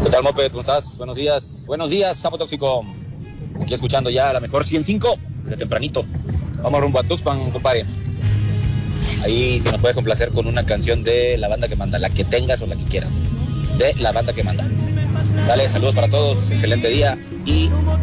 ¿Qué tal, Moped? ¿Cómo estás? Buenos días. Buenos días, Sapo Tóxico. Aquí escuchando ya la mejor 105 desde tempranito. Vamos rumbo a Tuxpan, compadre. Ahí se nos puede complacer con una canción de la banda que manda, la que tengas o la que quieras. De la banda que manda. Sale, saludos para todos, excelente día y